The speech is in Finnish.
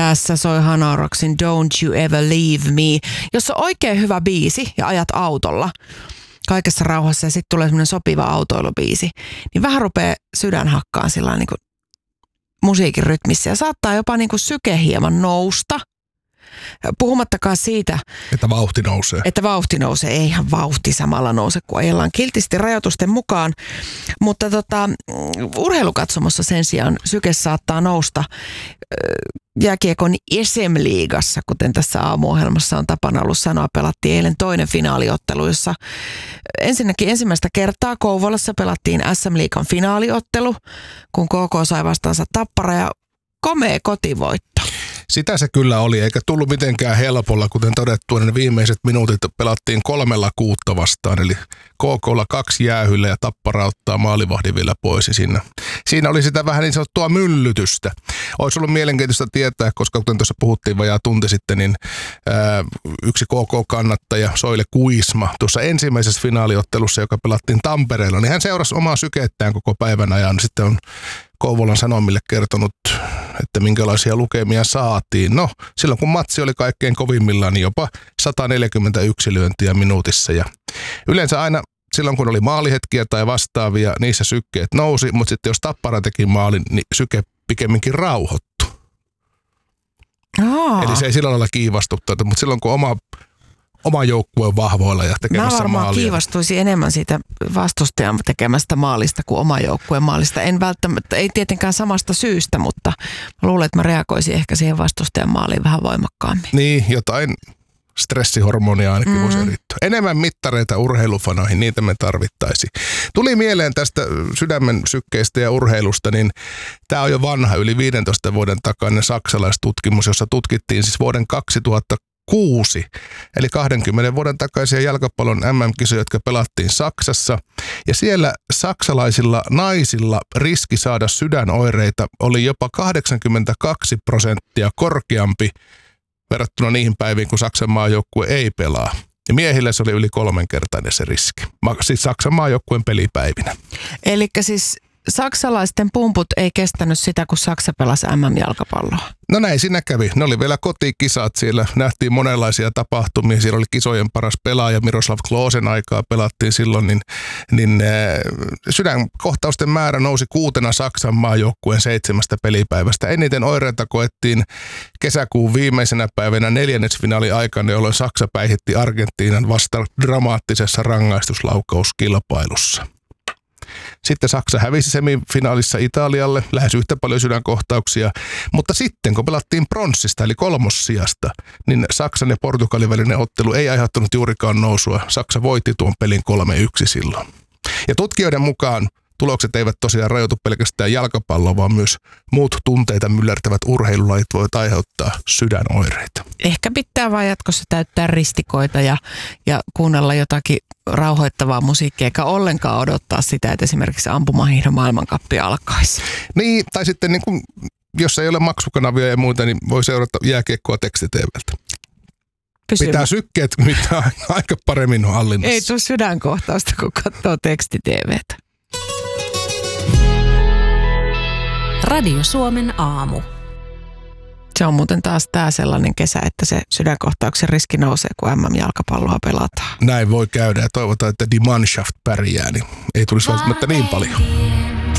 Tässä soi Hanaroksin Don't You Ever Leave Me, jossa on oikein hyvä biisi ja ajat autolla kaikessa rauhassa ja sitten tulee semmoinen sopiva autoilubiisi, niin vähän rupeaa sydän hakkaan sillä niin kuin musiikin rytmissä ja saattaa jopa niin kuin syke hieman nousta. Puhumattakaan siitä, että vauhti nousee. Että vauhti nousee, ei ihan vauhti samalla nouse, kun ajellaan kiltisti rajoitusten mukaan. Mutta urheilukatsomossa sen sijaan syke saattaa nousta jääkiekon SM-liigassa, kuten tässä aamuohjelmassa on tapana ollut sanoa. Pelattiin eilen toinen finaaliottelu, jossa ensinnäkin ensimmäistä kertaa Kouvolassa pelattiin SM-liigan finaaliottelu, kun KK sai vastaansa Tappara ja komea kotivoitto. Sitä se kyllä oli, eikä tullut mitenkään helpolla, kuten todettu, ne viimeiset minuutit pelattiin 3-6 vastaan, eli KK:lla 2 jäähyllä ja Tappara ottaa maalivahdin vielä pois. Siinä oli sitä vähän niin sanottua myllytystä. Olisi ollut mielenkiintoista tietää, koska kuten tuossa puhuttiin vajaa tunti sitten, niin yksi KK-kannattaja Soile Kuisma tuossa ensimmäisessä finaaliottelussa, joka pelattiin Tampereella, niin hän seurasi omaa sykettään koko päivän ajan. Sitten on Kouvolan Sanomille kertonut, että minkälaisia lukemia saatiin. No, silloin kun matsi oli kaikkein kovimmillaan, niin jopa 141 lyöntiä minuutissa. Ja yleensä aina silloin, kun oli maalihetkiä tai vastaavia, niissä sykkeet nousi, mutta sitten jos Tappara teki maalin, niin syke pikemminkin rauhoittui. Eli se ei sillä lailla kiivastuttanut, mutta silloin kun oma joukkue on vahvoilla ja tekemässä maalia. Mä varmaan kiivastuisin enemmän siitä vastustajan tekemästä maalista kuin oma joukkueen maalista. En välttämättä, ei tietenkään samasta syystä, mutta mä luulen, että mä reagoisin ehkä siihen vastustajan maaliin vähän voimakkaammin. Niin, jotain stressihormonia ainakin voisi erittää. Enemmän mittareita urheilufanoihin, niitä me tarvittaisiin. Tuli mieleen tästä sydämen sykkeistä ja urheilusta, niin tämä on jo vanha, yli 15 vuoden takainen saksalaistutkimus, jossa tutkittiin siis vuoden 2006, eli 20 vuoden takaisia jalkapallon MM-kisoja, jotka pelattiin Saksassa. Ja siellä saksalaisilla naisilla riski saada sydänoireita oli jopa 82% korkeampi verrattuna niihin päiviin, kun Saksan maajoukkue ei pelaa. Ja miehillä se oli yli 3-kertainen se riski. Siis Saksan maajoukkueen pelipäivinä. Elikkä siis saksalaisten pumput ei kestänyt sitä, kun Saksa pelasi MM-jalkapalloa. No näin siinä kävi. Ne oli vielä kotikisat. Siellä nähtiin monenlaisia tapahtumia. Siellä oli kisojen paras pelaaja. Miroslav Klosen aikaa pelattiin silloin. Niin sydänkohtausten määrä nousi 6 Saksan maajoukkueen 7 pelipäivästä. Eniten oireita koettiin kesäkuun viimeisenä päivänä neljännesfinaali aikana, jolloin Saksa päihitti Argentiinan vasta dramaattisessa rangaistuslaukauskilpailussa. Sitten Saksa hävisi semifinaalissa Italialle, lähes yhtä paljon sydänkohtauksia, mutta sitten kun pelattiin pronssista eli 3. sijasta, niin Saksan ja Portugalin välinen ottelu ei aiheuttanut juurikaan nousua. Saksa voitti tuon pelin 3-1 silloin. Ja tutkijoiden mukaan tulokset eivät tosiaan rajoitu pelkästään jalkapalloa, vaan myös muut tunteita myllertävät urheilulajit voivat aiheuttaa sydänoireita. Ehkä pitää vaan jatkossa täyttää ristikoita ja kuunnella jotakin rauhoittavaa musiikkia, eikä ollenkaan odottaa sitä, että esimerkiksi ampumahiihdon maailmankappi alkaisi. Niin, tai sitten niin kuin, jos ei ole maksukanavia ja muuta, niin voi seurata jääkiekkoa teksti-TV:ltä. Pitää sykkeet mitään aika paremmin hallinnassa. Ei tule sydänkohtausta, kun katsoo teksti-TV:tä. Radio Suomen aamu. Se on muuten taas tää sellainen kesä, että se sydänkohtauksen riski nousee, kun MM-jalkapalloa pelataan. Näin voi käydä ja toivotaan, että Die Mannschaft pärjää, niin ei tulisi välttämättä niin paljon.